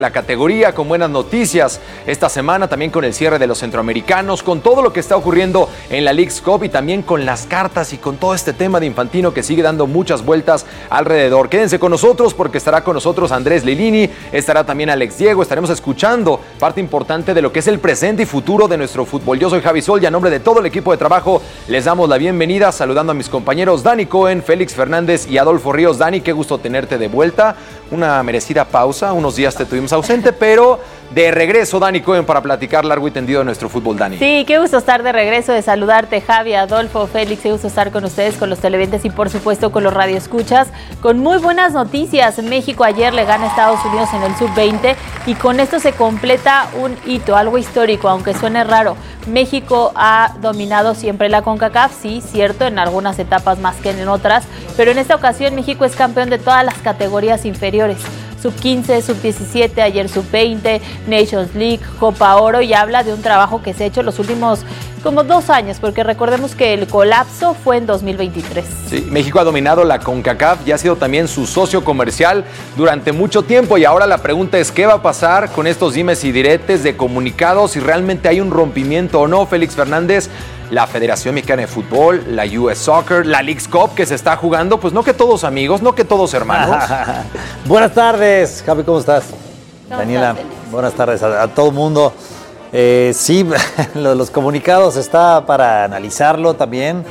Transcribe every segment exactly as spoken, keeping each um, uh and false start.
La categoría con buenas noticias esta semana, también con el cierre de los centroamericanos, con todo lo que está ocurriendo en la Leagues Cup y también con las cartas y con todo este tema de Infantino que sigue dando muchas vueltas alrededor. Quédense con nosotros porque estará con nosotros Andrés Lilini, estará también Alex Diego, estaremos escuchando parte importante de lo que es el presente y futuro de nuestro fútbol. Yo soy Javi Sol y a nombre de todo el equipo de trabajo les damos la bienvenida, saludando a mis compañeros Dani Cohen, Félix Fernández y Adolfo Ríos. Dani, qué gusto tenerte de vuelta, una merecida pausa, unos días te tuvimos ausente, pero de regreso, Dani Cohen, para platicar largo y tendido de nuestro fútbol, Dani. Sí, qué gusto estar de regreso, de saludarte, Javi, Adolfo, Félix, qué gusto estar con ustedes, con los televidentes y por supuesto con los radioescuchas, con muy buenas noticias. México ayer le gana a Estados Unidos en el sub veinte y con esto se completa un hito, algo histórico, aunque suene raro. México ha dominado siempre la CONCACAF, sí, cierto, en algunas etapas más que en otras, pero en esta ocasión México es campeón de todas las categorías inferiores. sub quince, sub diecisiete, ayer sub veinte, Nations League, Copa Oro, y habla de un trabajo que se ha hecho los últimos como dos años, porque recordemos que el colapso fue en dos mil veintitrés. Sí, México ha dominado la CONCACAF y ha sido también su socio comercial durante mucho tiempo, y ahora la pregunta es ¿qué va a pasar con estos dimes y diretes de comunicados? Si realmente hay un rompimiento o no. Félix Fernández, la Federación Mexicana de Fútbol, la U S Soccer, la Leagues Cup que se está jugando, pues no que todos amigos, no que todos hermanos. Buenas tardes, Javi, ¿cómo estás? ¿Cómo Daniela, estás, buenas tardes a, a todo el mundo. Eh, sí, los comunicados está para analizarlo también,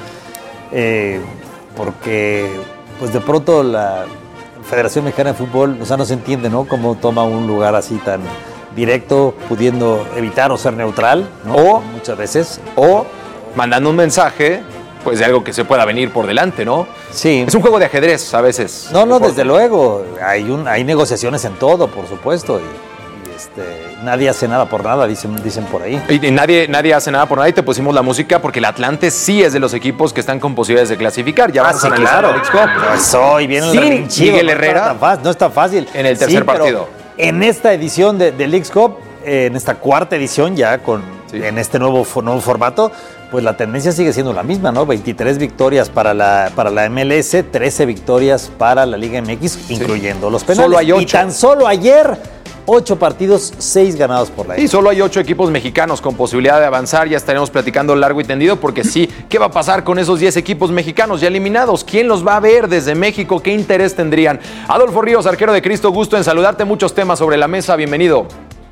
eh, porque pues de pronto la Federación Mexicana de Fútbol, o sea, no se entiende, ¿no? Cómo toma un lugar así tan directo, pudiendo evitar o ser neutral, ¿no? O muchas veces. O mandando un mensaje, pues de algo que se pueda venir por delante, ¿no? Sí. Es un juego de ajedrez a veces. No, no, desde luego. Hay, un, hay negociaciones en todo, por supuesto. Y, y este, nadie hace nada por nada, dicen, dicen por ahí. Y, y nadie, nadie hace nada por nada, y te pusimos la música porque el Atlante sí es de los equipos que están con posibilidades de clasificar. Ya ah, vamos sí, a analizar claro. la Leagues Cup. Eso, y viene el relinchido. Miguel Herrera. No, no es tan fácil. En el tercer sí, partido. En esta edición de, de Leagues Cup, eh, en esta cuarta edición ya, con, sí. en este nuevo, nuevo formato, pues la tendencia sigue siendo la misma, ¿no? veintitrés victorias para la, para la M L S, trece victorias para la Liga M X, sí. incluyendo los penales. Solo hay ocho. Y tan solo ayer, ocho partidos, seis ganados por la Y solo hay ocho equipos mexicanos con posibilidad de avanzar. Ya estaremos platicando largo y tendido porque sí, ¿qué va a pasar con esos diez equipos mexicanos ya eliminados? ¿Quién los va a ver desde México? ¿Qué interés tendrían? Adolfo Ríos, arquero de Cristo, gusto en saludarte. Muchos temas sobre la mesa, bienvenido.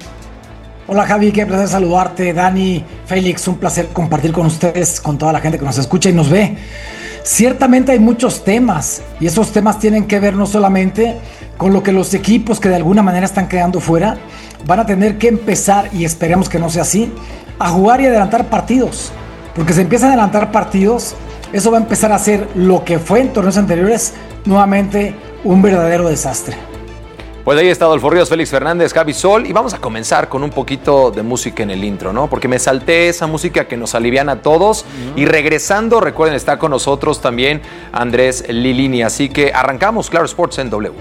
Hola Javi, qué placer saludarte. Dani, Félix, un placer compartir con ustedes, con toda la gente que nos escucha y nos ve. Ciertamente hay muchos temas y esos temas tienen que ver no solamente con lo que los equipos que de alguna manera están quedando fuera van a tener que empezar, y esperemos que no sea así, a jugar y adelantar partidos. Porque si empiezan a adelantar partidos, eso va a empezar a ser lo que fue en torneos anteriores, nuevamente un verdadero desastre. Pues ahí está Adolfo Ríos, Félix Fernández, Javi Sol, y vamos a comenzar con un poquito de música en el intro, ¿no? Porque me salté esa música que nos aliviana a todos, uh-huh. y regresando, recuerden, está con nosotros también Andrés Lilini, así que arrancamos Claro Sports en W.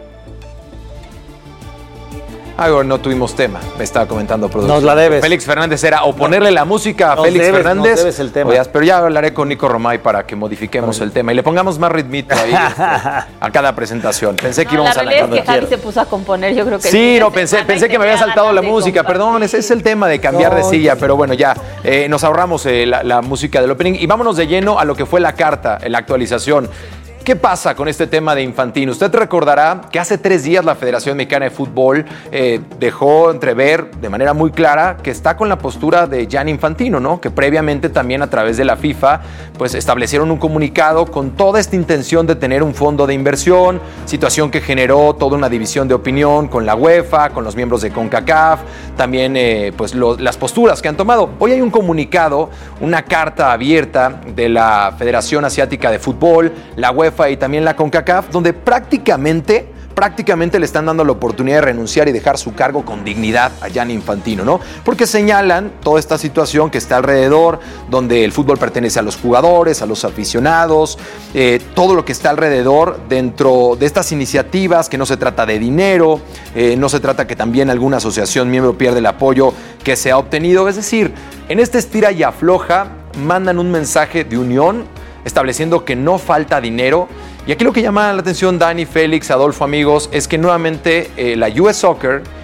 Ah, no tuvimos tema, me estaba comentando producción. Nos la debes. Félix Fernández era o ponerle la música a nos Félix debes, Fernández. Nos debes el tema. Oye, pero ya hablaré con Nico Romay para que modifiquemos el tema y le pongamos más ritmito ahí este, a cada presentación. Pensé que no, íbamos la a la es que Javi se puso a componer, yo creo que sí, no, pensé, pensé que me había saltado la música, perdón, ese es el tema de cambiar no, de silla, pero bueno, ya eh, nos ahorramos eh, la, la música del opening y vámonos de lleno a lo que fue la carta, la actualización. ¿Qué pasa con este tema de Infantino? Usted recordará que hace tres días la Federación Mexicana de Fútbol eh, dejó entrever de manera muy clara que está con la postura de Gianni Infantino, ¿no? Que previamente también a través de la FIFA pues establecieron un comunicado con toda esta intención de tener un fondo de inversión, situación que generó toda una división de opinión con la UEFA, con los miembros de CONCACAF, también eh, pues lo, las posturas que han tomado. Hoy hay un comunicado, una carta abierta de la Federación Asiática de Fútbol, la UEFA y también la CONCACAF, donde prácticamente, prácticamente le están dando la oportunidad de renunciar y dejar su cargo con dignidad a Gianni Infantino, ¿no? Porque señalan toda esta situación que está alrededor, donde el fútbol pertenece a los jugadores, a los aficionados, eh, todo lo que está alrededor dentro de estas iniciativas, que no se trata de dinero, eh, no se trata que también alguna asociación miembro pierda el apoyo que se ha obtenido. Es decir, en esta estira y afloja mandan un mensaje de unión, estableciendo que no falta dinero. Y aquí lo que llama la atención, Dani, Félix, Adolfo, amigos, es que nuevamente eh, la U S Soccer